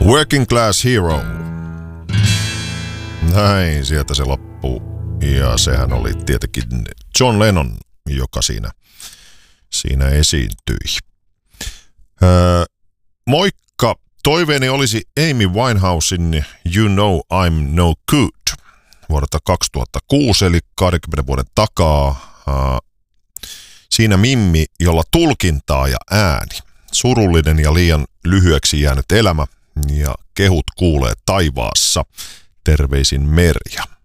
Working Class Hero. Näin, sieltä se loppuu. Ja sehän oli tietenkin John Lennon, joka siinä esiintyi. Moikka! Toiveeni olisi Amy Winehousen You Know I'm No Good vuodelta 2006, eli 20 vuoden takaa. Siinä mimmi, jolla tulkintaa ja ääni. Surullinen ja liian lyhyeksi jäänyt elämä ja kehut kuulee taivaassa. Terveisin Merja.